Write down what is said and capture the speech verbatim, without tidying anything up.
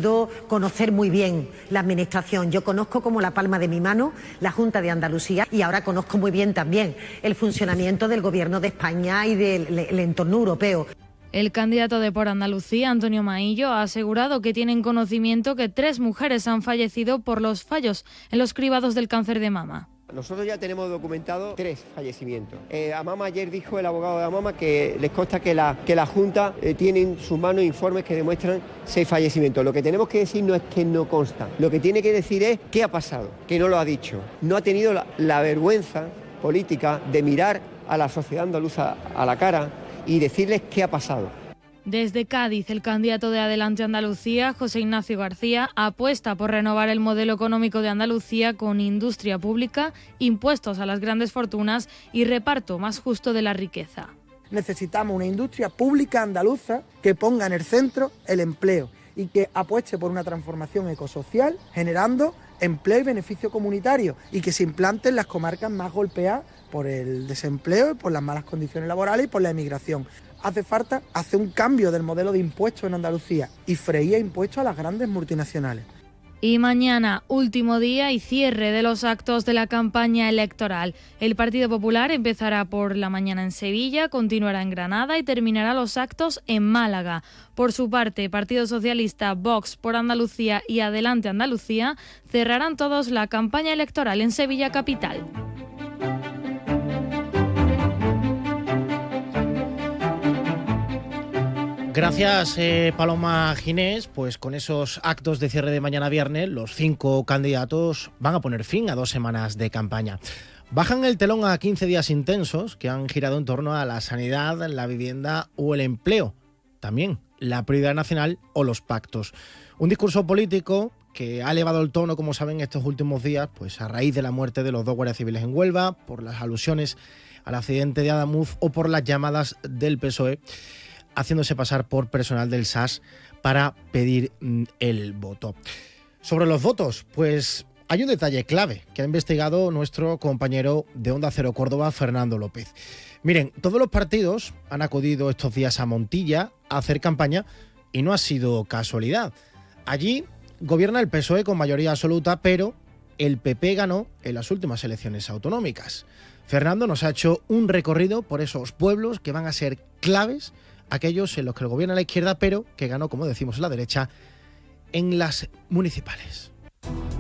puedo conocer muy bien la administración. Yo conozco como la palma de mi mano la Junta de Andalucía y ahora conozco muy bien también el funcionamiento del Gobierno de España y del el entorno europeo. El candidato de Por Andalucía, Antonio Maillo, ha asegurado que tienen conocimiento que tres mujeres han fallecido por los fallos en los cribados del cáncer de mama. Nosotros ya tenemos documentado tres fallecimientos. Eh, Amama, ayer dijo el abogado de Amama que les consta que la, que la Junta eh, tiene en sus manos informes que demuestran seis fallecimientos. Lo que tenemos que decir no es que no consta, lo que tiene que decir es qué ha pasado, que no lo ha dicho. No ha tenido la, la vergüenza política de mirar a la sociedad andaluza a la cara y decirles qué ha pasado. Desde Cádiz, el candidato de Adelante Andalucía, José Ignacio García, apuesta por renovar el modelo económico de Andalucía con industria pública, impuestos a las grandes fortunas y reparto más justo de la riqueza. Necesitamos una industria pública andaluza que ponga en el centro el empleo y que apueste por una transformación ecosocial, generando empleo y beneficio comunitario, y que se implante en las comarcas más golpeadas por el desempleo, por las malas condiciones laborales y por la emigración. Hace falta hacer un cambio del modelo de impuestos en Andalucía y freír impuestos a las grandes multinacionales. Y mañana, último día y cierre de los actos de la campaña electoral. El Partido Popular empezará por la mañana en Sevilla, continuará en Granada y terminará los actos en Málaga. Por su parte, Partido Socialista, Vox, Por Andalucía y Adelante Andalucía cerrarán todos la campaña electoral en Sevilla capital. Gracias, eh, Paloma Ginés. Pues con esos actos de cierre de mañana viernes, los cinco candidatos van a poner fin a dos semanas de campaña. Bajan el telón a quince días intensos que han girado en torno a la sanidad, la vivienda o el empleo. También la prioridad nacional o los pactos. Un discurso político que ha elevado el tono, como saben, estos últimos días, pues a raíz de la muerte de los dos guardias civiles en Huelva, por las alusiones al accidente de Adamuz o por las llamadas del P S O E, haciéndose pasar por personal del S A S para pedir mm, el voto. Sobre los votos, pues hay un detalle clave que ha investigado nuestro compañero de Onda Cero Córdoba, Fernando López. Miren, todos los partidos han acudido estos días a Montilla a hacer campaña y no ha sido casualidad. Allí gobierna el P S O E con mayoría absoluta, pero el P P ganó en las últimas elecciones autonómicas. Fernando nos ha hecho un recorrido por esos pueblos que van a ser claves, aquellos en los que gobierna la izquierda, pero que ganó, como decimos, la derecha en las municipales.